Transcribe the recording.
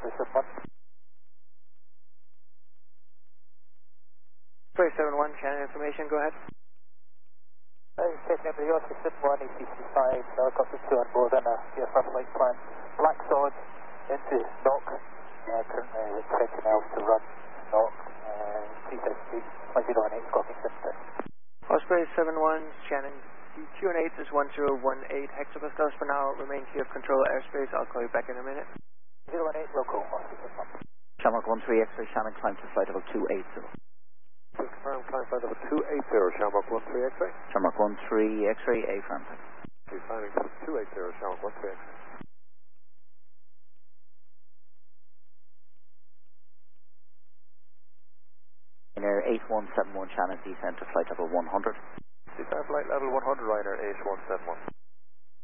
X-ray 71. X-ray 71, Shannon information, go ahead. Taking up the Yorkshire 71, EC5, helicopter 2 on board and a VFR flight plan. Black Sword into knock, currently 20 miles to run, knock, 350 1018, clocking 76. Osprey 71, Shannon, QN8 is 1018 hectopascals for now, remain clear of control airspace, I'll call you back in a minute. 018, local, Osprey 71. Shamrock 13 X-ray, Shannon climb to flight level 280. Confirm, climb flight level 280, Shamrock 13 X-ray. Shamrock 13 X-ray, A firm. Climbing to 280, Shamrock 13 X-ray. Ryanair 8171, Shannon descend to flight level 100. Descend flight level 100, Ryanair 8171.